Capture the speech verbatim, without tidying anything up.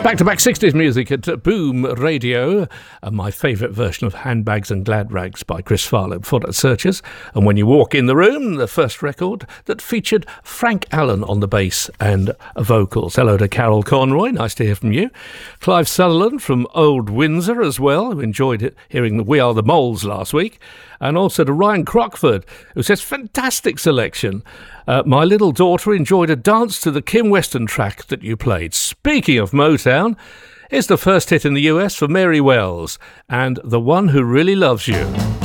Back-to-back sixties music at Boom Radio, and my favourite version of Handbags and Glad Rags by Chris Farlowe before that Searchers, and When You Walk in the Room, the first record that featured Frank Allen on the bass and vocals. Hello to Carol Conroy, nice to hear from you. Clive Sutherland from Old Windsor as well, who enjoyed it, hearing the We Are the Moles last week, and also to Ryan Crockford, who says, fantastic selection. Uh, my little daughter enjoyed a dance to the Kim Weston track that you played. Speaking of Motown, here's the first hit in the U S for Mary Wells and The One Who Really Loves You.